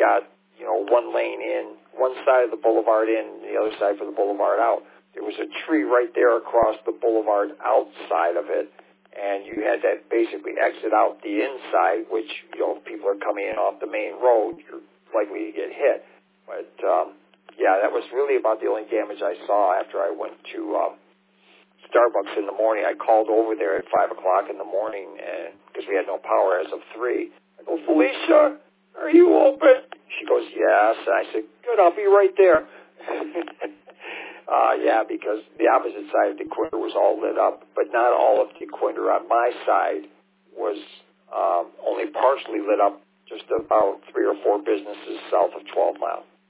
got, one lane in, one side of the boulevard in, and the other side for the boulevard out. There was a tree right there across the boulevard outside of it, and you had to basically exit out the inside, which, if people are coming in off the main road, you're likely to get hit. But, that was really about the only damage I saw after I went to Starbucks in the morning. I called over there at 5 o'clock in the morning because we had no power as of 3. I go, Felicia, are you open? She goes, yes. And I said, good, I'll be right there. Because the opposite side of DeQuinder was all lit up, but not all of DeQuinder on my side was only partially lit up, just about 3 or 4 businesses south of 12 Mile.